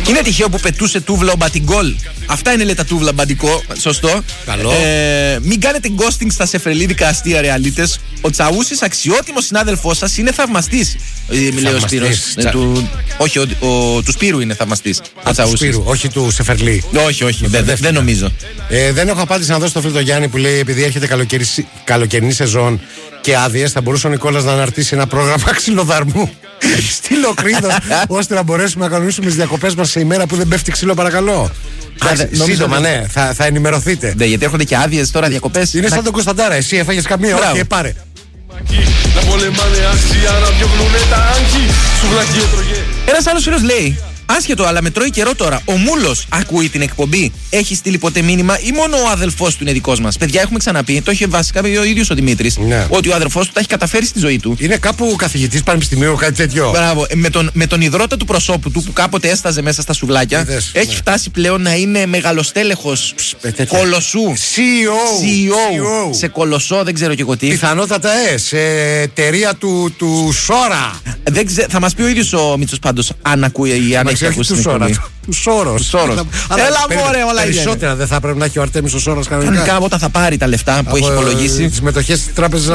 Είναι τυχαίο που πετούσε τούβλα ο Μπατιγκόλ. Αυτά είναι, λέει, τα τούβλα Μπατικό. Σωστό. Καλό. Μην κάνετε ghosting στα σεφρελίδικα αστεία ρεαλίτες. Ο Τσαούσης, αξιότιμος συνάδελφός σας, είναι θαυμαστής. Λέει ο Σπύρος. Όχι, του Σπύρου είναι θαυμαστής. Του Σπύρου, όχι του Σεφερλί. Όχι, δεν νομίζω. Δεν έχω απάντηση να δώσω στο φίλο τον Γιάννη που λέει: επειδή έρχεται καλοκαιρινή σεζόν και άδειες, θα μπορούσε ο Νικόλας να αναρτήσει ένα πρόγραμμα ξυλοδαρμού στη Λοκρίδος, ώστε να μπορέσουμε να κανονίσουμε τις διακοπές μας σε ημέρα που δεν πέφτει ξύλο, παρακαλώ. Σύντομα, ναι, θα ενημερωθείτε. Ναι, γιατί έρχονται και άδειες τώρα, διακοπές. Είναι σαν τον Κωνσταντάρα, εσύ έφαγες καμία, όχι, πάρε. Ένας άλλος φίλος λέει: άσχετο, αλλά με τρώει καιρό τώρα. Ο Μούλος ακούει την εκπομπή. Έχει στείλει ποτέ μήνυμα ή μόνο ο αδελφός του είναι δικός μας? Παιδιά, έχουμε ξαναπεί, το έχει βασικά πει ο ίδιος ο Δημήτρης, ναι, ότι ο αδελφός του τα έχει καταφέρει στη ζωή του. Είναι κάπου καθηγητής πανεπιστημίου, κάτι τέτοιο. Μπράβο. Με τον υδρότα του προσώπου του που κάποτε έσταζε μέσα στα σουβλάκια, έχει φτάσει πλέον να είναι μεγαλοστέλεχος κολοσσού. CEO. Σε κολοσσό, δεν ξέρω και εγώ τι. Πιθανότατα σε εταιρεία του Σόρα. Θα μας πει ο ίδιος ο Μίτσος πάντως, αν ακούει ή αν έχει ακούσει την εκπομπή. Του Σόρος. Έλα μωρέ, όλα περισσότερα δεν θα πρέπει να έχει ο Αρτέμις ο Σόρος κανονικά. Κανονικά όταν θα πάρει τα λεφτά που έχει υπολογίσει. Τις μετοχές της τράπεζας